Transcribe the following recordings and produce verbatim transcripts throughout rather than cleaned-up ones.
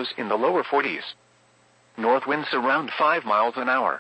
Lows in the lower forties. North winds around five miles an hour.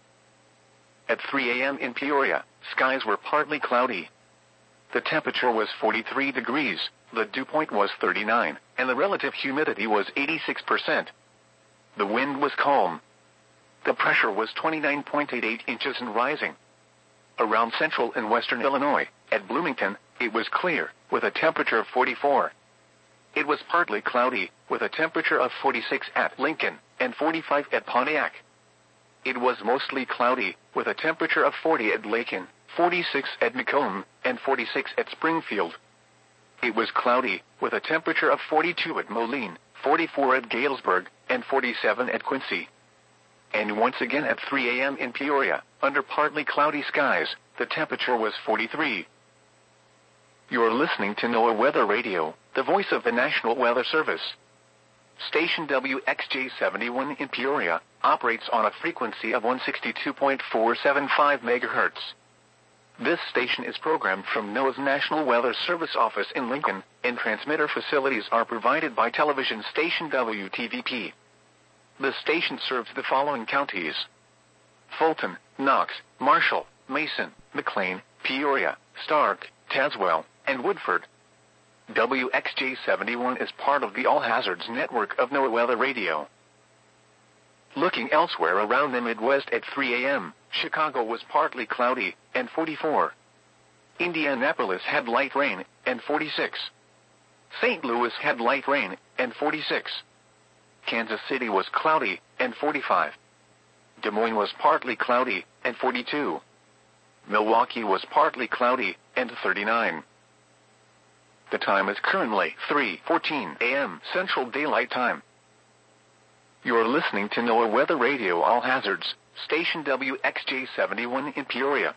At three a m in Peoria, skies were partly cloudy. The temperature was forty-three degrees, the dew point was thirty-nine, and the relative humidity was eighty-six percent. The wind was calm. The pressure was twenty-nine point eight eight inches and rising. Around central and western Illinois, at Bloomington, it was clear, with a temperature of forty-four. It was partly cloudy, with a temperature of forty-six at Lincoln, and forty-five at Pontiac. It was mostly cloudy, with a temperature of forty at Lakin, forty-six at Macomb, and forty-six at Springfield. It was cloudy, with a temperature of forty-two at Moline, forty-four at Galesburg, and forty-seven at Quincy. And once again at three a m in Peoria, under partly cloudy skies, the temperature was forty-three. You're listening to NOAA Weather Radio, the voice of the National Weather Service. Station W X J seventy-one in Peoria operates on a frequency of one sixty-two point four seven five megahertz. This station is programmed from NOAA's National Weather Service office in Lincoln, and transmitter facilities are provided by television station W T V P. The station serves the following counties: Fulton, Knox, Marshall, Mason, McLean, Peoria, Stark, Tazewell, and Woodford. W X J seventy-one is part of the All Hazards network of NOAA Weather Radio. Looking elsewhere around the Midwest at three a m, Chicago was partly cloudy, and forty-four. Indianapolis had light rain, and forty-six. Saint Louis had light rain, and forty-six. Kansas City was cloudy, and forty-five. Des Moines was partly cloudy, and forty-two. Milwaukee was partly cloudy, and thirty-nine. The time is currently three fourteen a m Central Daylight Time. You're listening to NOAA Weather Radio All Hazards, station W X J seventy-one in Peoria.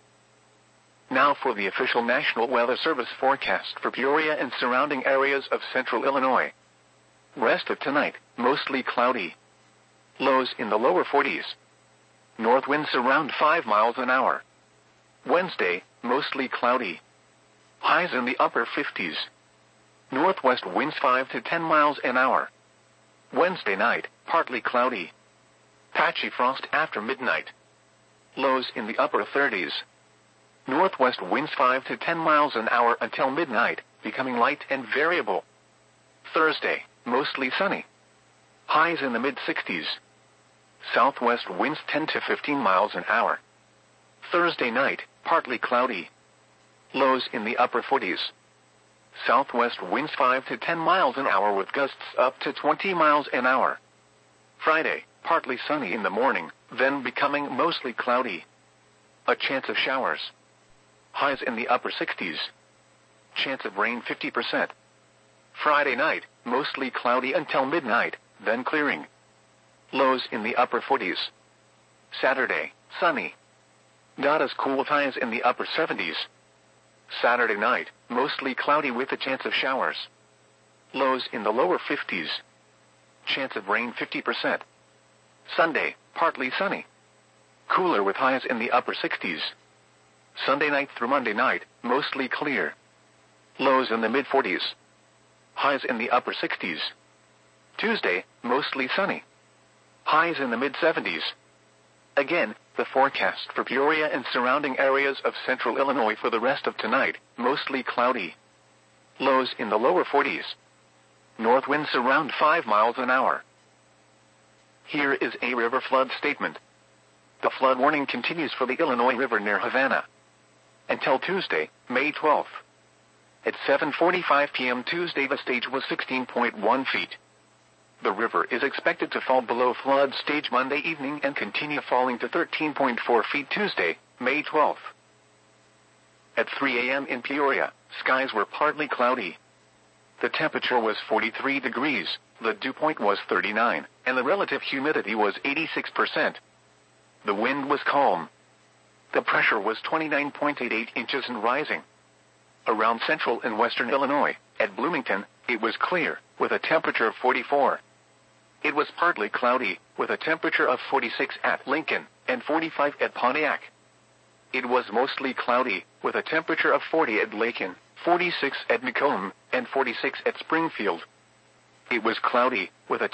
Now for the official National Weather Service forecast for Peoria and surrounding areas of central Illinois. Rest of tonight, mostly cloudy. Lows in the lower forties. North winds around five miles an hour. Wednesday, mostly cloudy. Highs in the upper fifties. Northwest winds five to ten miles an hour. Wednesday night, partly cloudy. Patchy frost after midnight. Lows in the upper thirties. Northwest winds five to ten miles an hour until midnight, becoming light and variable. Thursday, mostly sunny. Highs in the mid-sixties. Southwest winds ten to fifteen miles an hour. Thursday night, partly cloudy. Lows in the upper forties. Southwest winds five to ten miles an hour with gusts up to twenty miles an hour. Friday, partly sunny in the morning, then becoming mostly cloudy. A chance of showers. Highs in the upper sixties. Chance of rain fifty percent. Friday night, mostly cloudy until midnight, then clearing. Lows in the upper forties. Saturday, sunny. Not as cool with highs in the upper seventies. Saturday night, mostly cloudy with a chance of showers. Lows in the lower fifties. Chance of rain fifty percent. Sunday, partly sunny. Cooler with highs in the upper sixties. Sunday night through Monday night, mostly clear. Lows in the mid-forties. Highs in the upper sixties. Tuesday, mostly sunny. Highs in the mid-seventies. Again, the forecast for Peoria and surrounding areas of central Illinois for the rest of tonight, mostly cloudy. Lows in the lower forties. North winds around five miles an hour. Here is a river flood statement. The flood warning continues for the Illinois River near Havana until Tuesday, May twelfth. At seven forty-five p m Tuesday, the stage was sixteen point one feet. The river is expected to fall below flood stage Monday evening and continue falling to thirteen point four feet Tuesday, May twelfth. At three a m in Peoria, skies were partly cloudy. The temperature was forty-three degrees, the dew point was thirty-nine, and the relative humidity was eighty-six percent. The wind was calm. The pressure was twenty-nine point eight eight inches and rising. Around central and western Illinois, at Bloomington, it was clear, with a temperature of forty-four. It was partly cloudy, with a temperature of forty-six at Lincoln, and forty-five at Pontiac. It was mostly cloudy, with a temperature of forty at Lakin, forty-six at Macomb, and forty-six at Springfield. It was cloudy, with a